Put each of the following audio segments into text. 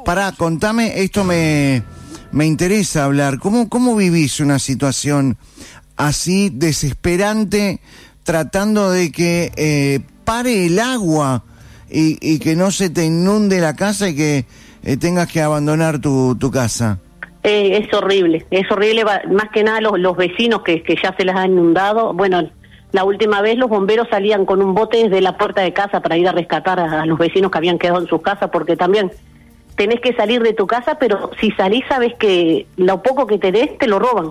Pará, contame, esto me interesa hablar. ¿Cómo vivís una situación así desesperante, tratando de que pare el agua y que no se te inunde la casa y que tengas que abandonar tu casa? Es horrible, más que nada los vecinos que ya se les ha inundado. Bueno, la última vez los bomberos salían con un bote desde la puerta de casa para ir a rescatar a los vecinos que habían quedado en sus casas, porque también tenés que salir de tu casa, pero si salís sabes que lo poco que tenés te lo roban.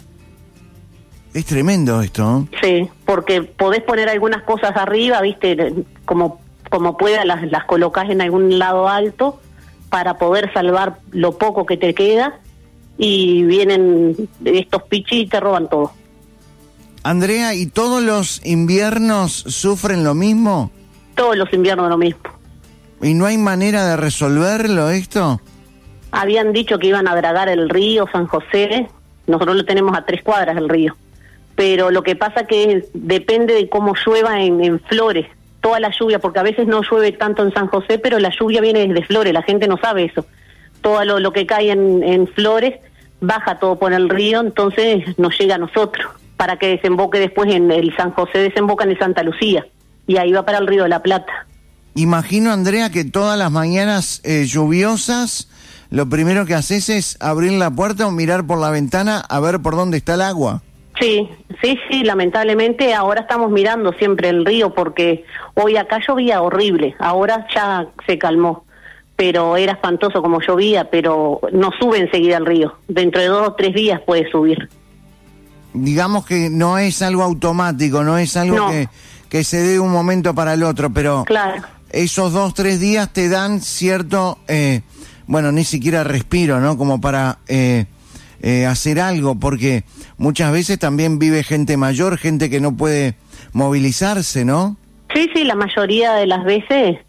Es tremendo esto. Sí, porque podés poner algunas cosas arriba, viste, como puedas las colocás en algún lado alto para poder salvar lo poco que te queda, y vienen estos pichis y te roban todo. Andrea, ¿y todos los inviernos sufren lo mismo? Todos los inviernos lo mismo. ¿Y no hay manera de resolverlo esto? Habían dicho que iban a dragar el río San José, nosotros lo tenemos a 3 cuadras del río, pero lo que pasa que depende de cómo llueva en Flores, toda la lluvia, porque a veces no llueve tanto en San José, pero la lluvia viene desde Flores, la gente no sabe eso. Todo lo que cae en Flores baja todo por el río, entonces nos llega a nosotros, para que desemboque después en el San José, desemboca en el Santa Lucía, y ahí va para el río de la Plata. Imagino, Andrea, que todas las mañanas lluviosas, lo primero que haces es abrir la puerta o mirar por la ventana a ver por dónde está el agua. Sí, lamentablemente ahora estamos mirando siempre el río, porque hoy acá llovía horrible, ahora ya se calmó, pero era espantoso como llovía, pero no sube enseguida el río, dentro de 2 o 3 días puede subir. Digamos que no es algo automático, no es algo que se dé de un momento para el otro, pero claro, esos 2 o 3 días te dan cierto, ni siquiera respiro, ¿no? Como para hacer algo, porque muchas veces también vive gente mayor, gente que no puede movilizarse, ¿no? Sí, la mayoría de las veces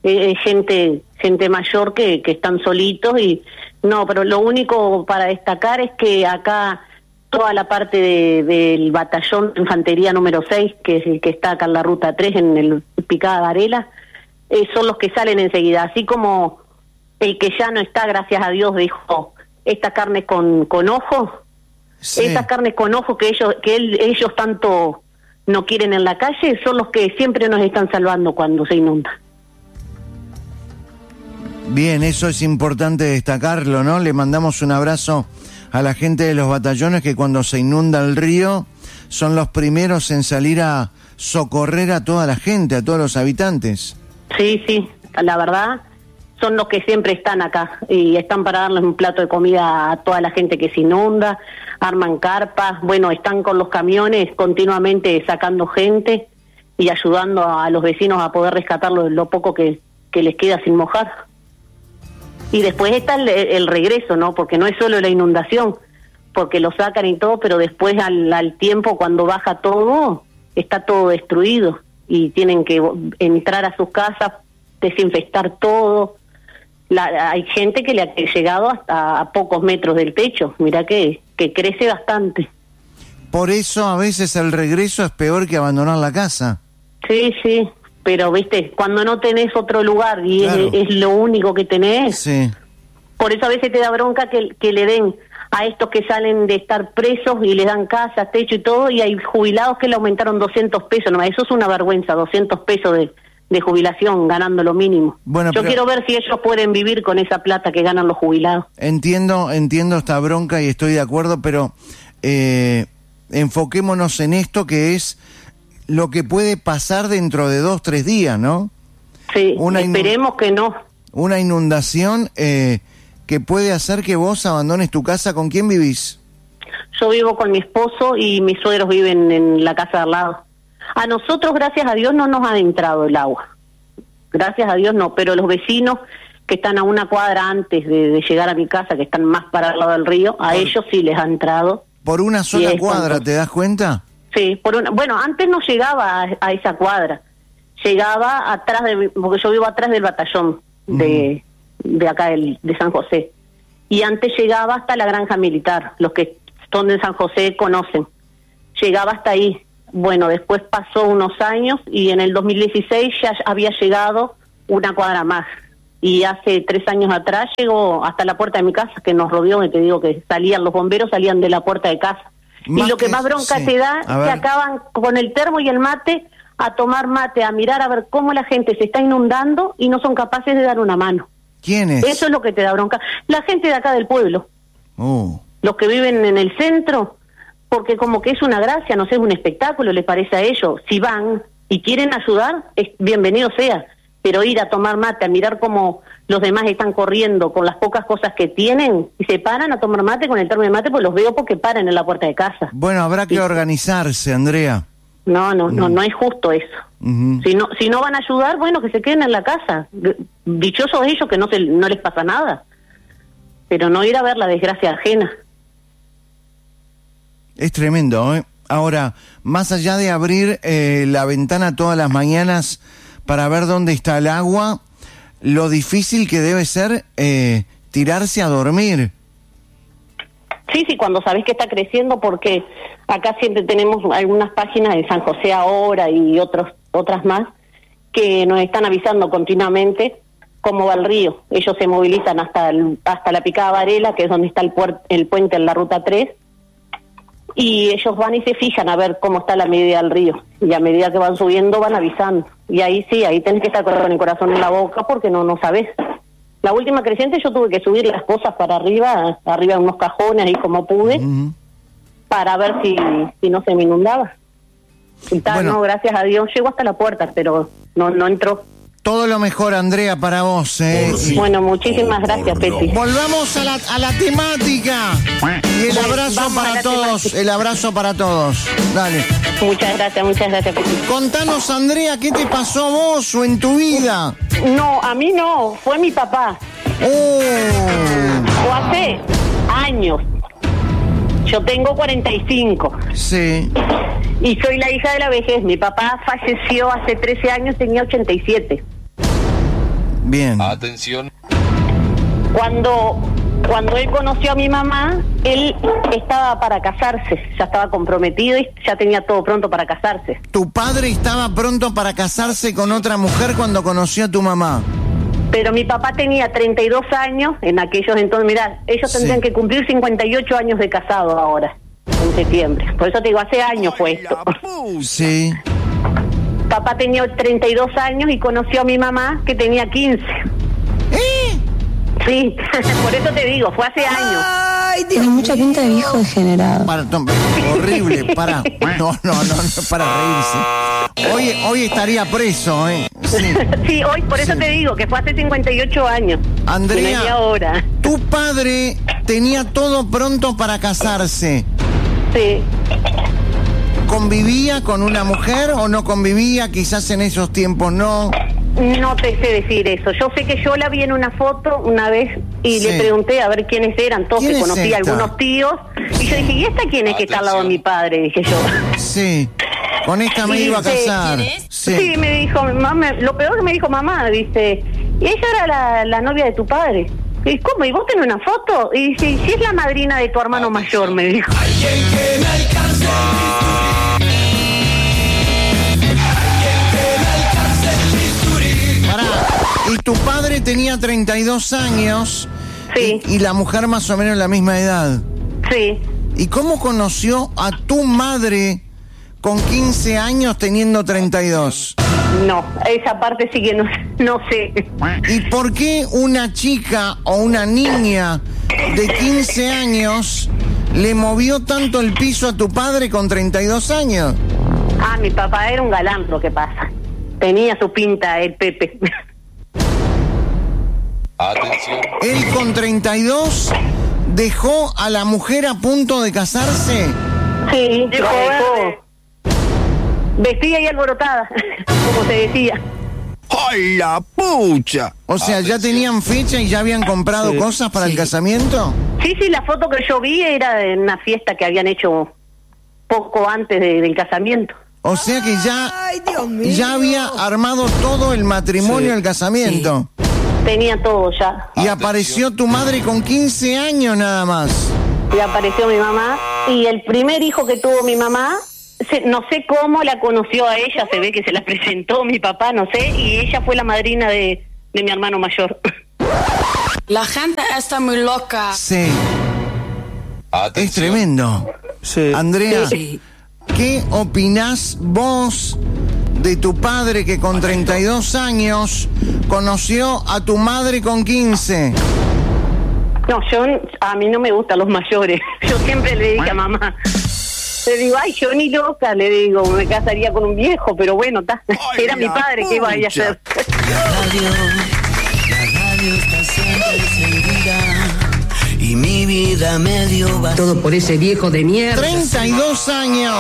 gente mayor que están solitos, pero lo único para destacar es que acá toda la parte del batallón de infantería número 6, que es el que está acá en la ruta 3, en el Picada Varela, son los que salen enseguida, así como el que ya no está, gracias a Dios, dijo, esta carne con ojo, sí. Esas carnes con ojo que ellos tanto no quieren en la calle, son los que siempre nos están salvando cuando se inunda. Bien, eso es importante destacarlo, ¿no? Le mandamos un abrazo a la gente de los batallones, que cuando se inunda el río son los primeros en salir a socorrer a toda la gente, a todos los habitantes. Sí, la verdad, son los que siempre están acá y están para darles un plato de comida a toda la gente que se inunda, arman carpas, están con los camiones continuamente sacando gente y ayudando a los vecinos a poder rescatar lo poco que les queda sin mojar. Y después está el regreso, ¿no? Porque no es solo la inundación, porque lo sacan y todo, pero después al tiempo, cuando baja todo, está todo destruido y tienen que entrar a sus casas, desinfectar todo. Hay gente que le ha llegado hasta a pocos metros del techo, mirá que crece bastante. Por eso a veces el regreso es peor que abandonar la casa. Sí, pero viste, cuando no tenés otro lugar y claro, es lo único que tenés, sí. Por eso a veces te da bronca que le den a estos que salen de estar presos y les dan casa, techo y todo, y hay jubilados que le aumentaron 200 pesos, no, eso es una vergüenza, 200 pesos de jubilación, ganando lo mínimo. Yo quiero ver si ellos pueden vivir con esa plata que ganan los jubilados. Entiendo esta bronca y estoy de acuerdo, pero enfoquémonos en esto, que es lo que puede pasar dentro de 2 o 3 días, ¿no? Sí, esperemos que no. Una inundación que puede hacer que vos abandones tu casa. ¿Con quién vivís? Yo vivo con mi esposo y mis suegros viven en la casa de al lado. A nosotros, gracias a Dios, no nos ha entrado el agua. Gracias a Dios no, pero los vecinos que están a 1 cuadra antes de llegar a mi casa, que están más para el lado del río, a ellos sí les ha entrado. ¿Por una sola cuadra, te das cuenta? Sí, antes no llegaba a esa cuadra, llegaba atrás, porque yo vivo atrás del batallón de acá de San José, y antes llegaba hasta la granja militar, los que son de San José conocen, llegaba hasta ahí. Después pasó unos años y en el 2016 ya había llegado 1 cuadra más, y hace 3 años atrás llegó hasta la puerta de mi casa, que nos rodeó, y te digo que los bomberos salían de la puerta de casa. Y lo que más bronca te da, que acaban con el termo y el mate a tomar mate, a mirar a ver cómo la gente se está inundando y no son capaces de dar una mano. ¿Quiénes? Eso es lo que te da bronca. La gente de acá del pueblo. Los que viven en el centro, porque como que es una gracia, no sé, es un espectáculo, les parece a ellos. Si van y quieren ayudar, bienvenido sea. Pero ir a tomar mate, a mirar cómo los demás están corriendo con las pocas cosas que tienen y se paran a tomar mate con el termo de mate, pues los veo porque paran en la puerta de casa. Bueno, habrá que organizarse, Andrea. No es justo eso. Si no van a ayudar, bueno, que se queden en la casa. Dichosos ellos que no les pasa nada. Pero no ir a ver la desgracia ajena. Es tremendo, ¿eh? Ahora, más allá de abrir la ventana todas las mañanas para ver dónde está el agua, lo difícil que debe ser tirarse a dormir. Sí, cuando sabés que está creciendo, porque acá siempre tenemos algunas páginas de San José Ahora y otras más que nos están avisando continuamente cómo va el río. Ellos se movilizan hasta la Picada Varela, que es donde está el puente en la Ruta 3, y ellos van y se fijan a ver cómo está la medida del río, y a medida que van subiendo van avisando, y ahí tenés que estar con el corazón en la boca porque no sabés. La última creciente yo tuve que subir las cosas para arriba de unos cajones ahí como pude, para ver si no se me inundaba. Y tal, bueno, no, gracias a Dios llegó hasta la puerta, pero no entró. Todo lo mejor, Andrea, para vos. Bueno, muchísimas gracias, Peti. Volvamos a la temática. Y el abrazo para todos. Temática. El abrazo para todos. Dale. Muchas gracias, Peti. Contanos, Andrea, ¿qué te pasó a vos o en tu vida? No, a mí no. Fue mi papá. Fue hace años. Yo tengo 45. Sí. Y soy la hija de la vejez. Mi papá falleció hace 13 años, tenía 87. Bien. Atención. Cuando él conoció a mi mamá, él estaba para casarse, ya estaba comprometido y ya tenía todo pronto para casarse. ¿Tu padre estaba pronto para casarse con otra mujer cuando conoció a tu mamá? Pero mi papá tenía 32 años en aquellos entonces. Mirá, ellos tendrían que cumplir 58 años de casado ahora, en septiembre. Por eso te digo, hace años fue esto. Sí. Papá tenía 32 años y conoció a mi mamá, que tenía 15. Sí, por eso te digo, fue hace años. Ay, tiene mucha pinta de viejo degenerado. Horrible, para. No, para reírse. Hoy estaría preso, ¿eh? Sí, sí, hoy, por eso te digo, que fue hace 58 años. Andrea, ahora. Tu padre tenía todo pronto para casarse. Sí. ¿Convivía con una mujer o no convivía? Quizás en esos tiempos no. No te sé decir eso. Yo sé que yo la vi en una foto una vez y le pregunté a ver quiénes eran. Todos que conocí algunos tíos. Y yo dije, ¿y esta quién es que está al lado de mi padre? Dije yo. Sí. Con esta me iba a casar. Sí, me dijo, mamá, lo peor que me dijo mamá, dice, y ella era la novia de tu padre. Y ¿cómo? ¿Y vos tenés una foto? Y dice, si es la madrina de tu hermano mayor, me dijo. Alguien que me alcance. Y tu padre tenía 32 años. Sí. Y la mujer más o menos la misma edad. Sí. ¿Y cómo conoció a tu madre con 15 años teniendo 32? No, esa parte sí que no sé. ¿Y por qué una chica o una niña de 15 años le movió tanto el piso a tu padre con 32 años? Mi papá era un galán, lo que pasa. Tenía su pinta, el Pepe. Atención. Él con 32 dejó a la mujer a punto de casarse. Sí, dejó vestida y alborotada, como se decía. ¡Ay, la pucha! O sea, ¿ya tenían fecha y ya habían comprado cosas para el casamiento? Sí, la foto que yo vi era de una fiesta que habían hecho poco antes del casamiento. O sea que ya había armado todo el matrimonio, el casamiento. Sí. Tenía todo ya. Y apareció tu madre con 15 años nada más. Y apareció mi mamá. Y el primer hijo que tuvo mi mamá, no sé cómo la conoció a ella, se ve que se la presentó mi papá, no sé, y ella fue la madrina de de mi hermano mayor. La gente está muy loca. Sí, Atención. es tremendo. Sí. Andrea, Sí. ¿qué opinás vos de tu padre que con 32 años conoció a tu madre con 15? No, a mí no me gustan los mayores. Yo siempre le dije a mamá, le digo, ay, yo ni loca, le digo, me casaría con un viejo, pero bueno, Ay, era mi la padre, ¿qué iba a pucha. hacer? La radio está siempre encendida y mi vida me dio Todo por ese viejo de mierda. 32 años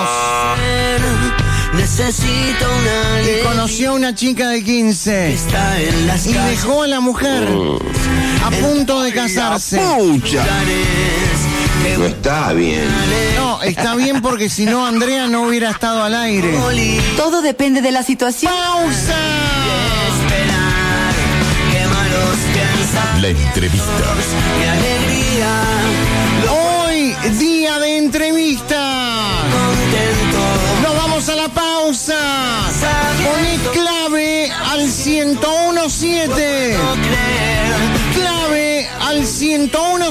Necesito una y ley conoció a una chica de 15 está en las y calles. dejó a la mujer a punto de casarse. Pucha. Que No está bien. No, está bien porque si no Andrea no hubiera estado al aire. Todo depende de la situación. ¡Pausa! esperar, qué malos piensan La entrevista. mi alegría, Hoy, día de entrevista. contento. Nos vamos a la pausa. Poné clave al 1017. Clave al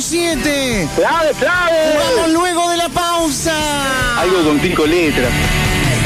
1017. ¡Clave! Vamos luego de la pausa. Algo con 5 letras.